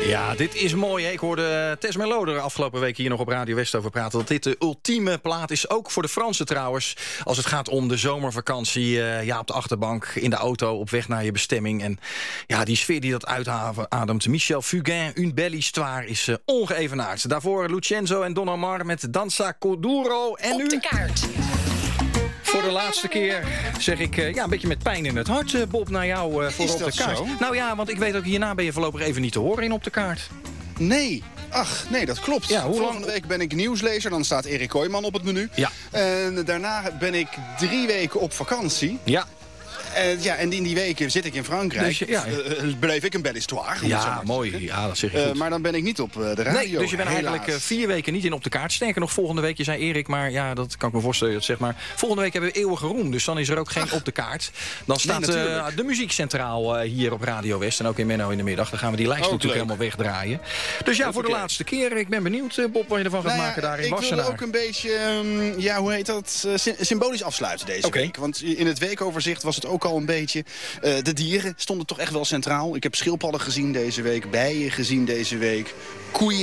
Ja, dit is mooi. Hè? Ik hoorde Tess Merlo er afgelopen week hier nog op Radio West over praten. Dat dit de ultieme plaat is, ook voor de Fransen trouwens. Als het gaat om de zomervakantie, op de achterbank, in de auto, op weg naar je bestemming. En ja, die sfeer die dat uitademt. Michel Fugain, Une belle histoire, is ongeëvenaard. Daarvoor Lucenzo en Don Omar met Danza Coduro. En op nu de kaart. Voor de laatste keer zeg ik, een beetje met pijn in het hart, Bob, naar jou voor Op de Kaart. Zo? Nou ja, want ik weet ook, hierna ben je voorlopig even niet te horen in Op de Kaart. Nee. Ach, nee, dat klopt. Ja, hoe Volgende week ben ik nieuwslezer, dan staat Erik Kooijman op het menu. Ja. En daarna ben ik 3 weken op vakantie. Ja. En in die weken zit ik in Frankrijk. Dus, beleef ik een belle histoire. om het zo Ja, maar te mooi. zeggen. Ja, dat zeg je goed. Maar dan ben ik niet op de radio. Nee, dus je bent helaas. eigenlijk 4 weken niet in Op de Kaart. Sterker nog, volgende week, je zei Erik, maar ja, dat kan ik me voorstellen, dat zeg maar. Volgende week hebben we eeuwige roem, dus dan is er ook geen Op de Kaart. Dan staat natuurlijk. de muziek centraal hier op Radio West en ook in Menno in de middag. Dan gaan we die lijst Ook natuurlijk leuk. helemaal wegdraaien. Dus ja, voor de laatste keer. Ik ben benieuwd, Bob, wat je ervan gaat maken daar in Ik Wassenaar. wil ook een beetje, hoe heet dat, symbolisch afsluiten deze Oké. week. Want in het weekoverzicht was het ook al een beetje. De dieren stonden toch echt wel centraal. Ik heb schildpadden gezien deze week, bijen gezien deze week, koeien.